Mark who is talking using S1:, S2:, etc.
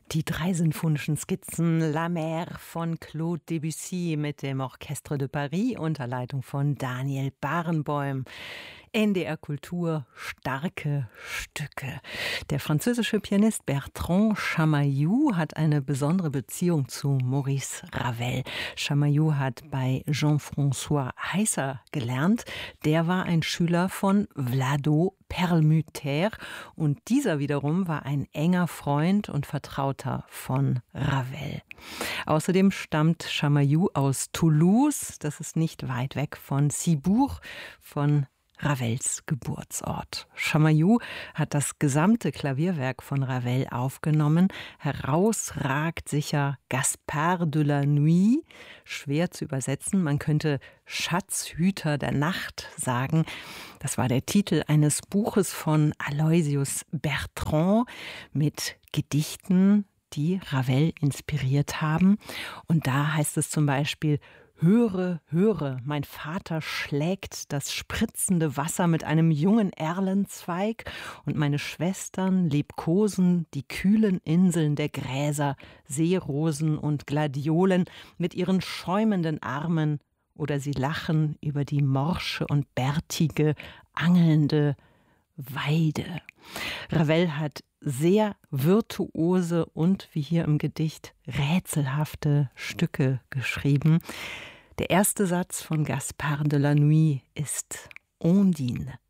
S1: Die 3 sinfonischen Skizzen La Mer von Claude Debussy mit dem Orchestre de Paris unter Leitung von Daniel Barenboim. NDR Kultur, starke Stücke. Der französische Pianist Bertrand Chamayou hat eine besondere Beziehung zu Maurice Ravel. Chamayou hat bei Jean-François Heisser gelernt. Der war ein Schüler von Vlado Perlmutter und dieser wiederum war ein enger Freund und Vertrauter von Ravel. Außerdem stammt Chamayou aus Toulouse, das ist nicht weit weg von Cibourg, von Ravels Geburtsort. Chamayou hat das gesamte Klavierwerk von Ravel aufgenommen. Heraus ragt sicher Gaspard de la Nuit, schwer zu übersetzen. Man könnte Schatzhüter der Nacht sagen. Das war der Titel eines Buches von Aloysius Bertrand mit Gedichten, die Ravel inspiriert haben. Und da heißt es zum Beispiel: Höre, höre, mein Vater schlägt das spritzende Wasser mit einem jungen Erlenzweig und meine Schwestern liebkosen die kühlen Inseln der Gräser, Seerosen und Gladiolen mit ihren schäumenden Armen oder sie lachen über die morsche und bärtige, angelnde Weide. Ravel hat sehr virtuose und, wie hier im Gedicht, rätselhafte Stücke geschrieben. Der erste Satz von Gaspard de la Nuit ist Ondine.